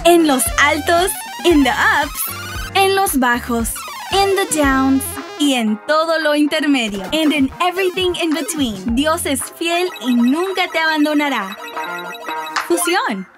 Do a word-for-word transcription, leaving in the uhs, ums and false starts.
En los altos, en the ups, en los bajos, in the downs y en todo lo intermedio. And in everything in between. Dios es fiel y nunca te abandonará. Fusión.